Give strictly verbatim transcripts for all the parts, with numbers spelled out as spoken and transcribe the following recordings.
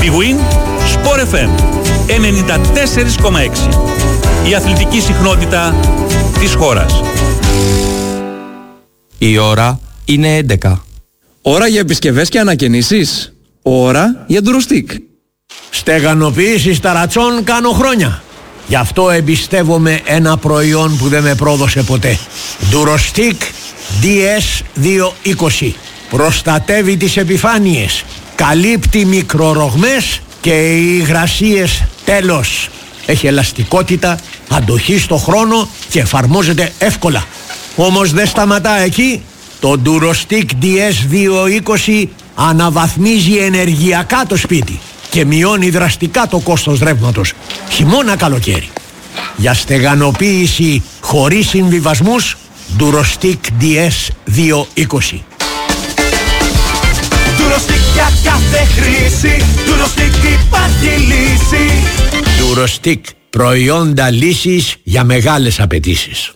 Big Win Sport εφ εμ ενενήντα τέσσερα κόμμα έξι. Η αθλητική συχνότητα της χώρας. Η ώρα είναι έντεκα. Ώρα για επισκευές και ανακαινήσεις. Ώρα για ντουροστικ. Στεγανοποίηση ταρατσών κάνω χρόνια. Γι' αυτό εμπιστεύομαι ένα προϊόν που δεν με πρόδωσε ποτέ. Ντουροστικ ντι ες διακόσια είκοσι. Προστατεύει τις επιφάνειες, καλύπτει μικρορογμές και υγρασίες τέλος. Έχει ελαστικότητα, αντοχή στο χρόνο και εφαρμόζεται εύκολα. Όμως δεν σταματά εκεί. Το Ντουροστικ ντι ες διακόσια είκοσι αναβαθμίζει ενεργειακά το σπίτι και μειώνει δραστικά το κόστος ρεύματος, χειμώνα καλοκαίρι. Για στεγανοποίηση χωρίς συμβιβασμούς, Ντουροστικ ντι ες διακόσια είκοσι. Ντουροστικ για κάθε χρήση, Ντουροστικ υπάρχει λύση. Ντουροστικ, προϊόντα λύσης για μεγάλες απαιτήσεις.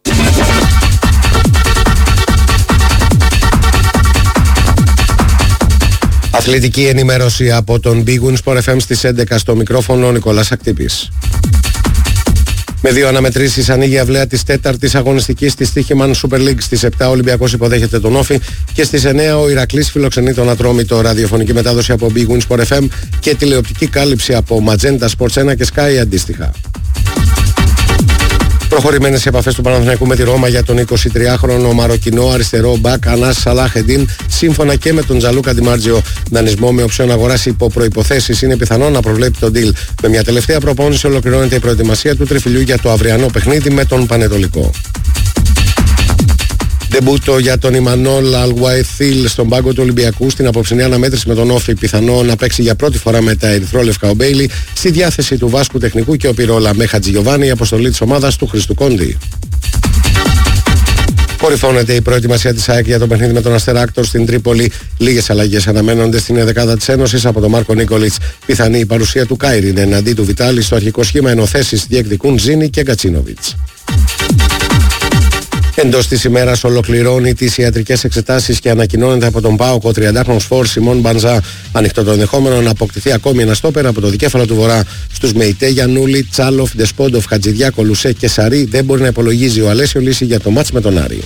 Αθλητική ενημέρωση από τον Big Win Sport εφ εμ στις έντεκα, στο μικρόφωνο ο Νικόλας Ακτύπης. Με δύο αναμετρήσεις ανοίγει η αυλαία της τέταρτης αγωνιστικής της Τύχημαν Super League. Στις επτά ο Ολυμπιακός υποδέχεται τον Όφη και στις εννέα ο Ηρακλής φιλοξενεί τον Ατρόμητο. Ραδιοφωνική μετάδοση από Big Win Sport εφ εμ και τηλεοπτική κάλυψη από Magenta Sports ένα και Sky αντίστοιχα. Προχωρημένες οι επαφές του Παναθηναϊκού με τη Ρώμα για τον εικοσιτριάχρονο Μαροκινό αριστερό μπακ Ανάς Σαλάχεντιν, σύμφωνα και με τον Τζαλούκα Ντιμάρτζιο. Δανεισμό με οψιόν αγοράς υπό προϋποθέσεις. Είναι πιθανό να προβλέπει τον deal. Με μια τελευταία προπόνηση ολοκληρώνεται η προετοιμασία του τριφυλιού για το αυριανό παιχνίδι με τον Πανετολικό. Ντεμπούτο για τον Ιμανόλ Αλγουαϊθίλ στον πάγκο του Ολυμπιακού στην απόψινή αναμέτρηση με τον Όφη. Πιθανό να παίξει για πρώτη φορά με τα ερυθρόλευκα ο Μπέιλι, στη διάθεση του Βάσκου τεχνικού και ο Πυρόλα. Με Χατζηγιοβάνη η αποστολή της ομάδας του Χριστού Κόντι. Κορυφώνεται η προετοιμασία της ΑΕΚ για το παιχνίδι με τον Αστεράκτορ στην Τρίπολη. Λίγες αλλαγές αναμένονται στην δεκάδα της Ένωσης από τον Μάρκο Νίκολιτς. Πιθανή η παρουσία του Κάιριν εναντί του Βιτάλη στο αρχικό σχήμα, ενώ θέσεις διεκδικούν Ζίνη και Γκατσίνοβιτς. Εντός της ημέρας ολοκληρώνει τις ιατρικές εξετάσεις και ανακοινώνεται από τον ΠΑΟΚ ο τριαντάχρονος φορ Σιμών Μπανζά. Ανοιχτό το ενδεχόμενο να αποκτηθεί ακόμη ένα στόπερ από το δικέφαλο του Βορρά. Στους Μεϊτέ, Γιαννούλη, Τσάλοφ, Ντεσπόντοφ, Χατζηδιάκο, Λουσέ και Σαρί δεν μπορεί να υπολογίζει ο Αλέσιο λύση για το μάτς με τον Άρη.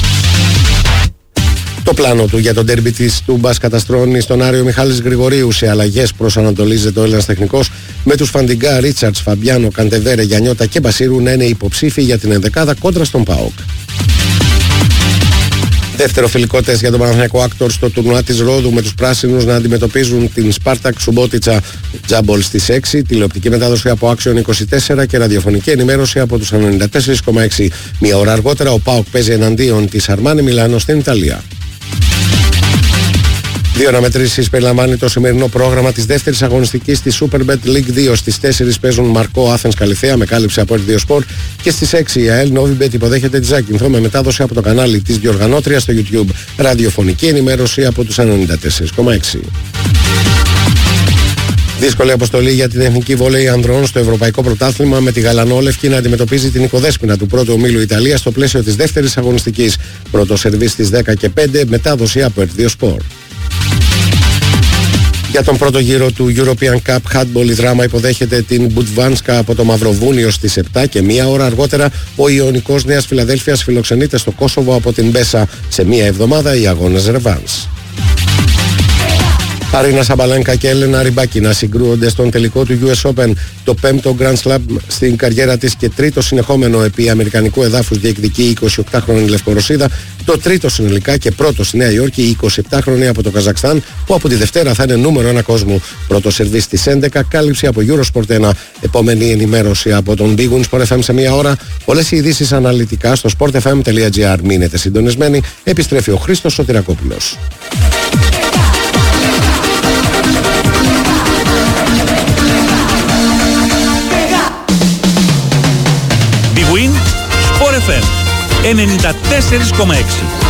Το πλάνο του για τον ντέρμπι της Τούμπας καταστρώνει στον Άριο Μιχάλης Γρηγορίου. Σε αλλαγές προσανατολίζεται ο Έλληνας τεχνικός, με τους Φαντιγκά, Ρίτσαρτς, Φαμπιάνο, Καντεβέρε, Γιαννιώτα και Μπασίρου να είναι υποψήφιοι για την ενδεκάδα κόντρα στον ΠΑΟΚ. Δεύτερο φιλικό τεστ για τον Παναθηναϊκό Άκτορ στο τουρνουά της Ρόδου, με τους πράσινους να αντιμετωπίζουν την Σπάρτακ Σουμπότιτσα Τζάμπολ στις έξι. Τηλεοπτική μετάδοση από Άξιον είκοσι τέσσερα και ραδιοφωνική ενημέρωση από τους ενενήντα τέσσερα κόμμα έξι. Μία ώρα αργότερα ο ΠΑΟΚ παίζει εναντίον της Αρμάνι Μιλάνο στην Ιταλία. Δύο αναμετρήσεις περιλαμβάνει το σημερινό πρόγραμμα της δεύτερης αγωνιστικής της Superbet League δύο. Στις τέσσερις παίζουν Μαρκό Άθενς Καλιθέα με κάλυψη από Ερ δύο Sport και στις έξι η ΑΕΛ Novibet υποδέχεται τη Ζάκυνθο με μετάδοση από το κανάλι της διοργανώτριας στο YouTube. Ραδιοφωνική ενημέρωση από τους ενενήντα τέσσερα κόμμα έξι. Δύσκολη αποστολή για την εθνική βόλεϊ ανδρών στο Ευρωπαϊκό Πρωτάθλημα, με τη Γαλανόλευκη να αντιμετωπίζει την Οικοδέσποινα του πρώτου ομίλου Ιταλία στο πλαίσιο της δεύτερης αγωνιστικής. Πρώτο σερβίς στις δέκα και πέντε, μετάδοση από Ερ Δύο Sport. Για τον πρώτο γύρο του European Cup Handball η Δράμα υποδέχεται την Μπουτβάνσκα από το Μαυροβούνιο στις επτά και μία ώρα αργότερα ο Ιωνικός Νέας Φιλαδέλφειας φιλοξενείται στο Κόσοβο από την Μπέσα. Σε μία εβδομάδα οι αγώνες ρεβάνς. Αρίνα Σαμπαλάνκα και Έλενα Ριμπάκινα συγκρούονται στον τελικό του γιου ες Open, το πέμπτο Grand Slam στην καριέρα της και τρίτο συνεχόμενο επί αμερικανικού εδάφους διεκδικεί η εικοσιοκτάχρονη Λευκορωσίδα, το τρίτο συνολικά και πρώτο στη Νέα Υόρκη η εικοσιεπτάχρονη από το Καζακστάν, που από τη Δευτέρα θα είναι νούμερο ένα κόσμου. Πρώτο σερβίς στις έντεκα, κάλυψη από Eurosport ένα. Επόμενη ενημέρωση από τον Big Win Sport εφ εμ σε μία ώρα. Όλες οι ειδήσεις αναλυτικά στο sportfm.gr. Μείνετε συντονισμένοι. Επιστρέφει ο Χρήστος Σωτηρακόπουλος. Big Win Sport εφ εμ ενενήντα τέσσερα κόμμα έξι.